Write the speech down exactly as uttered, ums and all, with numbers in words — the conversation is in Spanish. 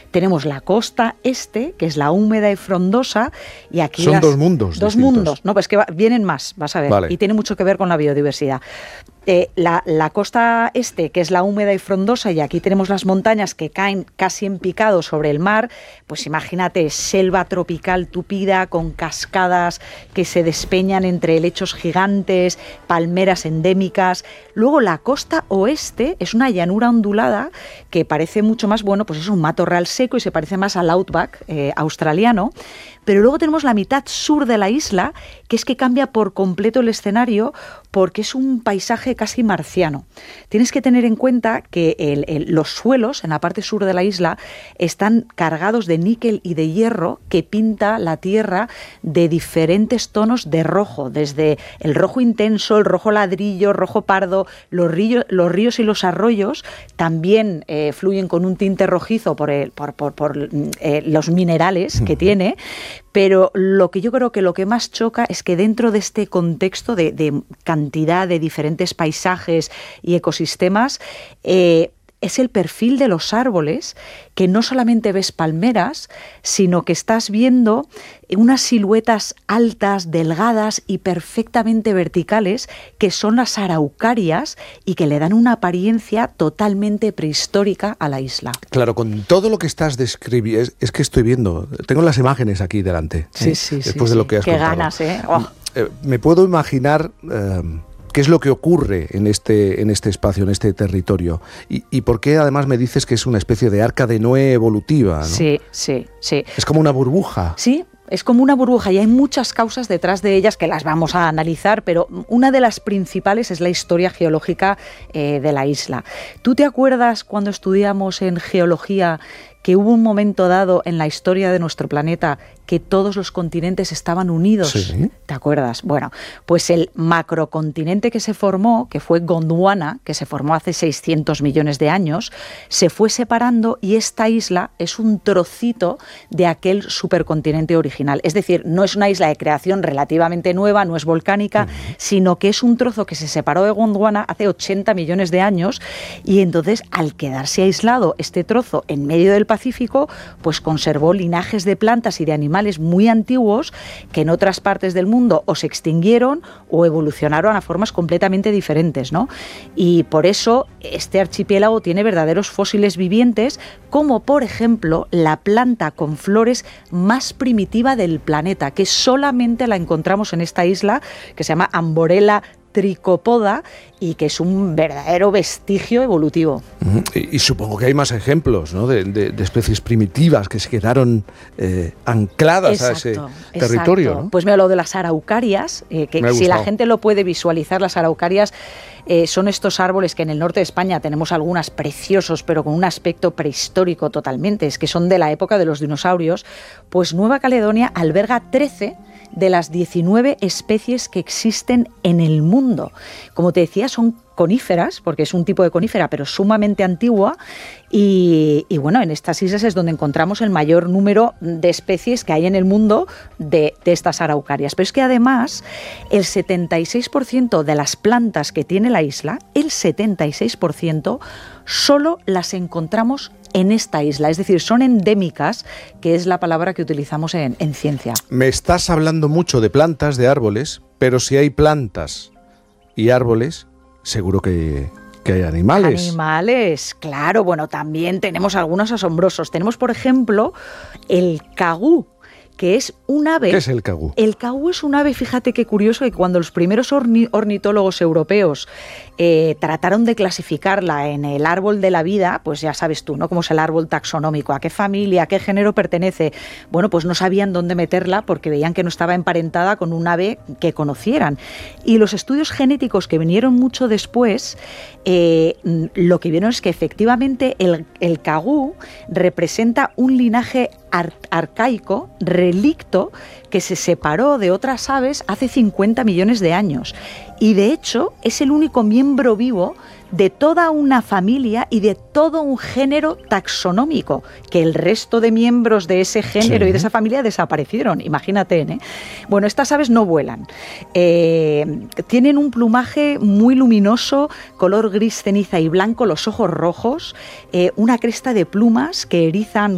Tenemos la costa este, que es la húmeda y frondosa, y aquí son las, dos mundos Dos distintos. mundos, no, pues que va, vienen más, vas a ver, vale. y tiene mucho que ver con la biodiversidad. Eh, la, la costa este, que es la húmeda y frondosa, y aquí tenemos las montañas que caen casi en picado sobre el mar, pues imagínate, selva tropical tupida con cascadas que se despeñan entre helechos gigantes, palmeras endémicas. Luego la costa oeste es una llanura ondulada que parece mucho más, bueno, pues es un matorral seco y se parece más al outback eh, australiano. Pero luego tenemos la mitad sur de la isla, que es que cambia por completo el escenario porque es un paisaje casi marciano. Tienes que tener en cuenta que el, el, los suelos en la parte sur de la isla están cargados de níquel y de hierro que pinta la tierra de diferentes tonos de rojo, desde el rojo intenso, el rojo ladrillo, rojo pardo. Los ríos, los ríos y los arroyos también eh, fluyen con un tinte rojizo por, el, por, por, por eh, los minerales que tiene. Pero lo que yo creo que lo que más choca es que dentro de este contexto de, de cantidad de diferentes paisajes y ecosistemas, eh, es el perfil de los árboles, que no solamente ves palmeras, sino que estás viendo unas siluetas altas, delgadas y perfectamente verticales, que son las araucarias y que le dan una apariencia totalmente prehistórica a la isla. Claro, con todo lo que estás describiendo, es, es que estoy viendo, tengo las imágenes aquí delante. Sí, ¿eh? sí, Después sí, de lo sí. que has Qué contado. ganas, ¿eh? Oh. Eh, Me puedo imaginar Eh, ¿qué es lo que ocurre en este, en este espacio, en este territorio? Y, y por qué además me dices que es una especie de arca de Noé evolutiva, ¿no? Sí, sí, sí. Es como una burbuja. Sí, es como una burbuja y hay muchas causas detrás de ellas que las vamos a analizar, pero una de las principales es la historia geológica eh, de la isla. ¿Tú te acuerdas cuando estudiamos en geología que hubo un momento dado en la historia de nuestro planeta que todos los continentes estaban unidos? Sí. ¿Te acuerdas? Bueno, pues el macrocontinente que se formó, que fue Gondwana, que se formó hace seiscientos millones de años, se fue separando y esta isla es un trocito de aquel supercontinente original. Es decir, no es una isla de creación relativamente nueva, no es volcánica, uh-huh. sino que es un trozo que se separó de Gondwana hace ochenta millones de años, y entonces, al quedarse aislado este trozo en medio del Pacífico, pues conservó linajes de plantas y de animales muy antiguos que en otras partes del mundo o se extinguieron o evolucionaron a formas completamente diferentes, ¿no? Y por eso este archipiélago tiene verdaderos fósiles vivientes, como por ejemplo la planta con flores más primitiva del planeta, que solamente la encontramos en esta isla, que se llama Amborella tricopoda, y que es un verdadero vestigio evolutivo. Uh-huh. Y, y supongo que hay más ejemplos, ¿no? de, de, de especies primitivas que se quedaron eh, ancladas exacto, a ese exacto. territorio, ¿no? Pues mira, lo de las araucarias, eh, que si la gente lo puede visualizar, las araucarias eh, son estos árboles que en el norte de España tenemos algunas preciosos, pero con un aspecto prehistórico totalmente, es que son de la época de los dinosaurios. Pues Nueva Caledonia alberga trece de las diecinueve especies que existen en el mundo. Como te decía, son coníferas, porque es un tipo de conífera, pero sumamente antigua, y, y bueno, en estas islas es donde encontramos el mayor número de especies que hay en el mundo de, de estas araucarias. Pero es que además, el setenta y seis por ciento de las plantas que tiene la isla, el setenta y seis por ciento, solo las encontramos en esta isla, es decir, son endémicas, que es la palabra que utilizamos en, en ciencia. Me estás hablando mucho de plantas, de árboles, pero si hay plantas y árboles, seguro que, que hay animales. Animales, claro, bueno, también tenemos algunos asombrosos. Tenemos, por ejemplo, el cagú, que es un ave... ¿Qué es el cagú? El cagú es un ave, fíjate qué curioso, que cuando los primeros orni- ornitólogos europeos eh, trataron de clasificarla en el árbol de la vida, pues ya sabes tú, ¿no? Cómo es el árbol taxonómico, a qué familia, a qué género pertenece. Bueno, pues no sabían dónde meterla porque veían que no estaba emparentada con un ave que conocieran. Y los estudios genéticos que vinieron mucho después, eh, lo que vieron es que efectivamente el, el cagú representa un linaje ar- arcaico, relicto, que se separó de otras aves hace cincuenta millones de años. Y de hecho es el único miembro vivo de toda una familia y de todo un género taxonómico, que el resto de miembros de ese género sí. y de esa familia desaparecieron, imagínate, ¿eh? Bueno, estas aves no vuelan, eh, tienen un plumaje muy luminoso, color gris ceniza y blanco, los ojos rojos, eh, una cresta de plumas que erizan